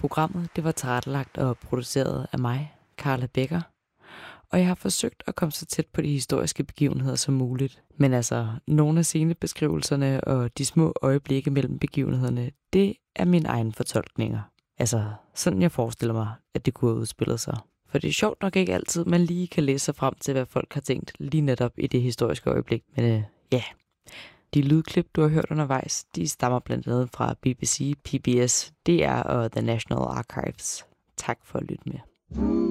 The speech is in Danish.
Programmet det var tilrettelagt og produceret af mig, Carla Becker, og jeg har forsøgt at komme så tæt på de historiske begivenheder som muligt. Men altså, nogle af scenebeskrivelserne og de små øjeblikke mellem begivenhederne, det er mine egne fortolkninger. Altså, sådan jeg forestiller mig, at det kunne have udspillet sig. For det er sjovt nok ikke altid, man lige kan læse sig frem til, hvad folk har tænkt lige netop i det historiske øjeblik. Men ja, de lydklip, du har hørt undervejs, de stammer blandt andet fra BBC, PBS, DR og The National Archives. Tak for at lytte med.